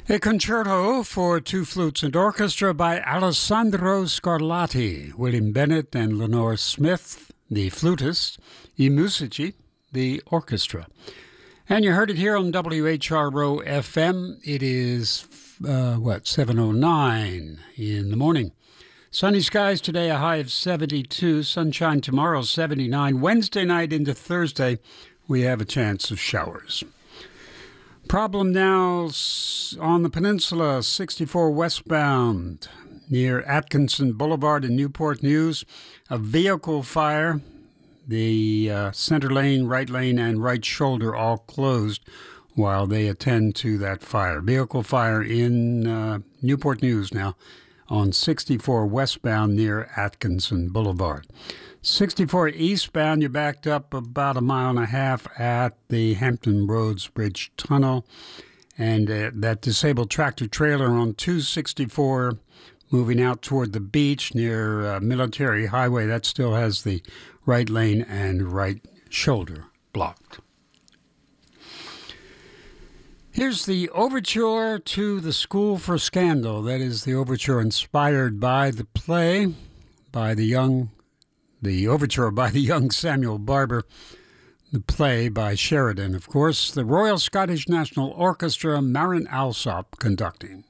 A concerto for two flutes and orchestra by Alessandro Scarlatti, William Bennett and Lenore Smith, the flutists, I Musici, the orchestra. And you heard it here on WHRO FM. It is, 7:09 in the morning. Sunny skies today, a high of 72. Sunshine tomorrow, 79. Wednesday night into Thursday, we have a chance of showers. Problem now on the peninsula, 64 westbound near Atkinson Boulevard in Newport News. A vehicle fire. The center lane, right lane, and right shoulder all closed while they attend to that fire. Vehicle fire in Newport News now on 64 westbound near Atkinson Boulevard. 64 eastbound, you're backed up about a mile and a half at the Hampton Roads Bridge Tunnel. And that disabled tractor-trailer on 264 moving out toward the beach near Military Highway, that still has the right lane and right shoulder blocked. Here's the overture to The School for Scandal. That is the overture inspired by the play by the overture by the young Samuel Barber, the play by Sheridan, of course, the Royal Scottish National Orchestra, Marin Alsop conducting.